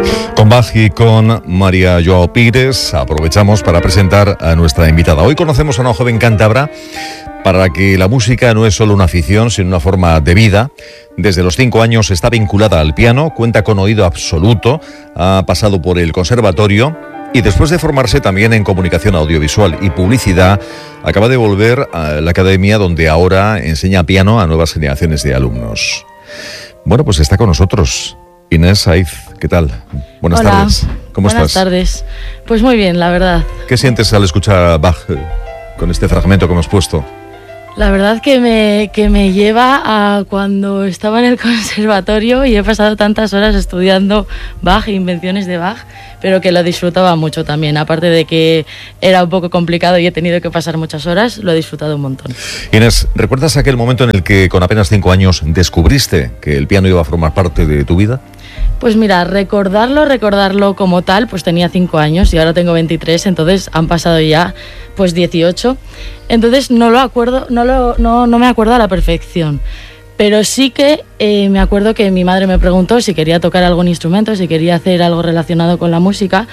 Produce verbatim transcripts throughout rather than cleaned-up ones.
Con Bach y con María Joao Pires aprovechamos para presentar a nuestra invitada. Hoy conocemos a una joven cántabra para la que la música no es solo una afición, sino una forma de vida. Desde los cinco años está vinculada al piano, cuenta con oído absoluto, ha pasado por el conservatorio y después de formarse también en comunicación audiovisual y publicidad, acaba de volver a la academia donde ahora enseña piano a nuevas generaciones de alumnos. Bueno, pues está con nosotros Inés Saiz. ¿Qué tal? Buenas Hola. tardes. ¿Cómo Buenas estás? Buenas tardes. Pues muy bien, la verdad. ¿Qué sientes al escuchar a Bach con este fragmento que hemos puesto? La verdad que me, que me lleva a cuando estaba en el conservatorio y he pasado tantas horas estudiando Bach e invenciones de Bach, pero que lo disfrutaba mucho también. Aparte de que era un poco complicado y he tenido que pasar muchas horas, lo he disfrutado un montón. Inés, ¿recuerdas aquel momento en el que con apenas cinco años descubriste que el piano iba a formar parte de tu vida? Pues mira, recordarlo, recordarlo como tal, pues tenía cinco años y ahora tengo veintitrés, entonces han pasado ya pues dieciocho. Entonces no lo acuerdo, no, lo, no, no me acuerdo a la perfección. Pero sí que eh, me acuerdo que mi madre me preguntó si quería tocar algún instrumento, si quería hacer algo relacionado con la música.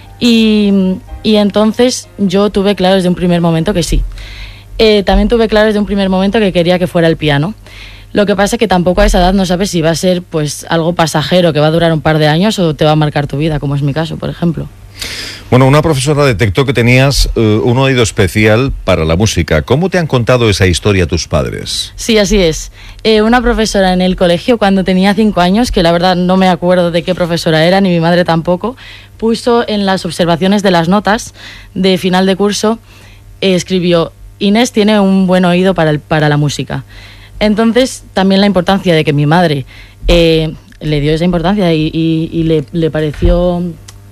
Y, y entonces yo tuve claro desde un primer momento que sí. Eh, también tuve claro desde un primer momento que quería que fuera el piano. Lo que pasa es que tampoco a esa edad no sabes si va a ser pues algo pasajero que va a durar un par de años o te va a marcar tu vida, como es mi caso, por ejemplo. Bueno, una profesora detectó que tenías uh, un oído especial para la música. ¿Cómo te han contado esa historia tus padres? Sí, así es. Eh, una profesora en el colegio cuando tenía cinco años, que la verdad no me acuerdo de qué profesora era, ni mi madre tampoco, puso en las observaciones de las notas de final de curso, eh, escribió: Inés tiene un buen oído para, el, para la música. Entonces, también la importancia de que mi madre eh, le dio esa importancia y, y, y le, le pareció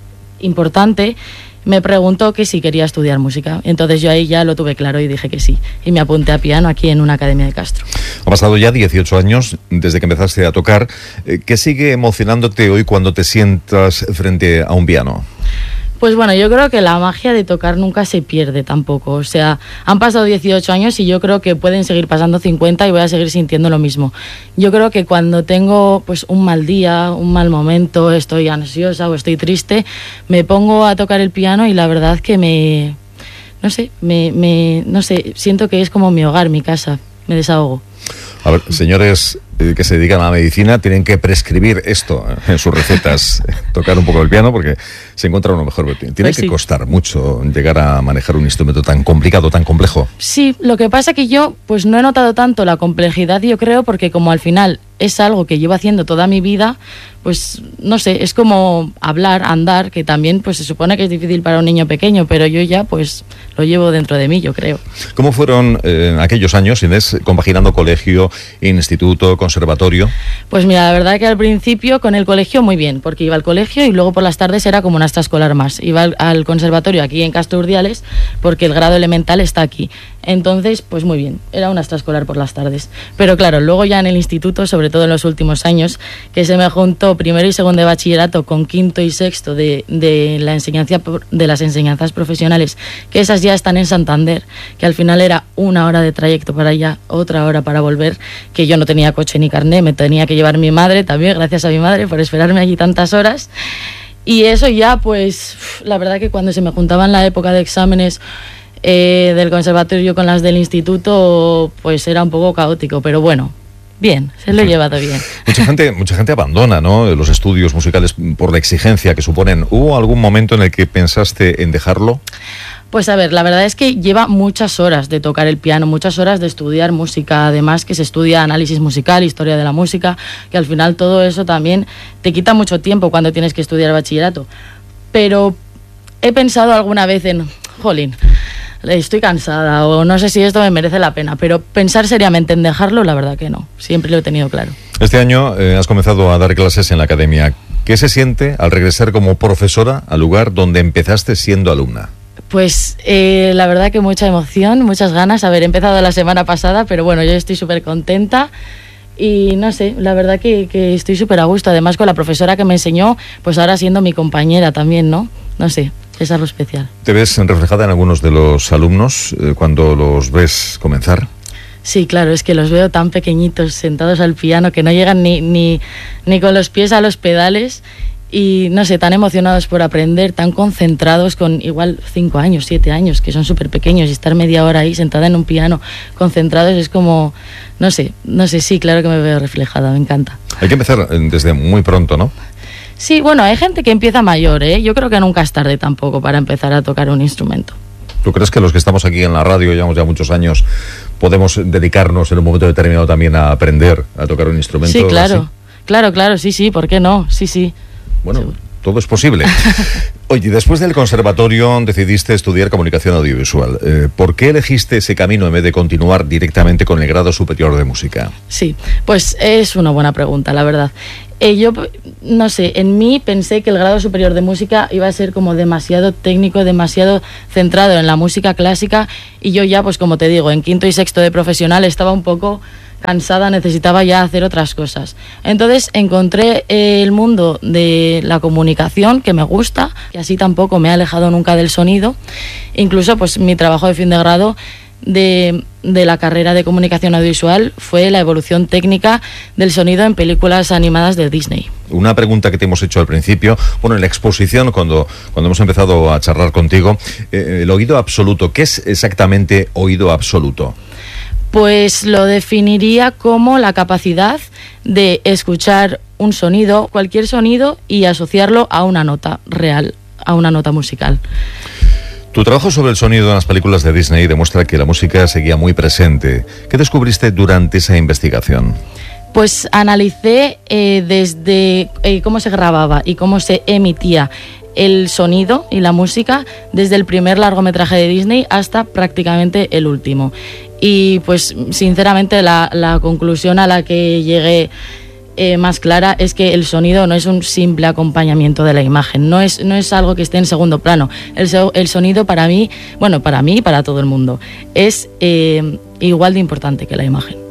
importante, me preguntó que si quería estudiar música. Entonces yo ahí ya lo tuve claro y dije que sí. Y me apunté a piano aquí en una academia de Castro. Ha pasado ya dieciocho años desde que empezaste a tocar. ¿Qué sigue emocionándote hoy cuando te sientas frente a un piano? Pues bueno, yo creo que la magia de tocar nunca se pierde tampoco. O sea, han pasado dieciocho años y yo creo que pueden seguir pasando cincuenta y voy a seguir sintiendo lo mismo. Yo creo que cuando tengo pues un mal día, un mal momento, estoy ansiosa o estoy triste, me pongo a tocar el piano y la verdad que me... No sé, me, me, no sé, siento que es como mi hogar, mi casa. Me desahogo. A ver, señores eh, que se dedican a la medicina tienen que prescribir esto eh, en sus recetas, tocar un poco el piano porque se encuentra uno mejor. Tiene pues que sí. costar mucho llegar a manejar un instrumento tan complicado, tan complejo. Sí, lo que pasa que yo pues no he notado tanto la complejidad, yo creo, porque como al final es algo que llevo haciendo toda mi vida, pues no sé, es como hablar, andar, que también pues se supone que es difícil para un niño pequeño, pero yo ya pues lo llevo dentro de mí, yo creo. ¿Cómo fueron eh, aquellos años, Inés, compaginando colegio, instituto, conservatorio? Pues mira, la verdad que al principio con el colegio muy bien, porque iba al colegio y luego por las tardes era como una extraescolar más. Iba al, al conservatorio aquí en Castro Urdiales porque el grado elemental está aquí. Entonces, pues muy bien, era una extraescolar por las tardes. Pero claro, luego ya en el instituto, sobre todo en los últimos años, que se me juntó primero y segundo de bachillerato con quinto y sexto de, de, la enseñanza, de las enseñanzas profesionales, que esas ya están en Santander, que al final era una hora de trayecto para allá, otra hora para volver, que yo no tenía coche ni carné, me tenía que llevar mi madre también, gracias a mi madre por esperarme allí tantas horas. Y eso ya, pues, la verdad que cuando se me juntaban la época de exámenes eh, del conservatorio con las del instituto, pues era un poco caótico, pero bueno, bien, se lo he llevado bien. Mucha gente, mucha gente abandona, ¿no?, los estudios musicales por la exigencia que suponen. ¿Hubo algún momento en el que pensaste en dejarlo? Pues a ver, la verdad es que lleva muchas horas de tocar el piano, muchas horas de estudiar música, además que se estudia análisis musical, historia de la música, que al final todo eso también te quita mucho tiempo cuando tienes que estudiar bachillerato. Pero he pensado alguna vez en, jolín, estoy cansada o no sé si esto me merece la pena, pero pensar seriamente en dejarlo, la verdad que no, siempre lo he tenido claro. Este año eh, has comenzado a dar clases en la academia. ¿Qué se siente al regresar como profesora al lugar donde empezaste siendo alumna? Pues eh, la verdad que mucha emoción, muchas ganas, haber empezado la semana pasada, pero bueno, yo estoy súper contenta y no sé, la verdad que, que estoy súper a gusto, además con la profesora que me enseñó, pues ahora siendo mi compañera también, ¿no? No sé, es algo especial. ¿Te ves reflejada en algunos de los alumnos eh, cuando los ves comenzar? Sí, claro, es que los veo tan pequeñitos, sentados al piano, que no llegan ni, ni, ni con los pies a los pedales. y no sé, tan emocionados por aprender, tan concentrados con igual cinco años, siete años, que son súper pequeños, y estar media hora ahí sentada en un piano concentrados es como, no sé, no sé, sí, claro que me veo reflejada, me encanta. Hay que empezar desde muy pronto, ¿no? Sí, bueno, hay gente que empieza mayor, ¿eh? Yo creo que nunca es tarde tampoco para empezar a tocar un instrumento. ¿Tú crees que los que estamos aquí en la radio, llevamos ya muchos años, podemos dedicarnos en un momento determinado también a aprender a tocar un instrumento? Sí, claro, así? claro, claro, sí, sí, ¿por qué no? Sí, sí. Bueno, Seguro. Todo es posible. Oye, después del conservatorio decidiste estudiar comunicación audiovisual. Eh, ¿Por qué elegiste ese camino en vez de continuar directamente con el grado superior de música? Sí, pues es una buena pregunta, la verdad. Eh, yo, no sé, en mí pensé que el grado superior de música iba a ser como demasiado técnico, demasiado centrado en la música clásica, y yo ya, pues como te digo, en quinto y sexto de profesional estaba un poco cansada, necesitaba ya hacer otras cosas. Entonces encontré eh, el mundo de la comunicación, que me gusta, y así tampoco me he alejado nunca del sonido. Incluso pues mi trabajo de fin de grado de, de la carrera de comunicación audiovisual fue la evolución técnica del sonido en películas animadas de Disney. Una pregunta que te hemos hecho al principio, bueno, en la exposición, cuando, cuando hemos empezado a charlar contigo, eh, el oído absoluto, ¿qué es exactamente oído absoluto? Pues lo definiría como la capacidad de escuchar un sonido, cualquier sonido, y asociarlo a una nota real, a una nota musical. Tu trabajo sobre el sonido en las películas de Disney demuestra que la música seguía muy presente. ¿Qué descubriste durante esa investigación? Pues analicé eh, desde eh, cómo se grababa y cómo se emitía el sonido y la música desde el primer largometraje de Disney hasta prácticamente el último. Y pues sinceramente la, la conclusión a la que llegué eh, más clara es que el sonido no es un simple acompañamiento de la imagen, no es, no es algo que esté en segundo plano. El, el sonido para mí, bueno, para mí y para todo el mundo, es eh, igual de importante que la imagen.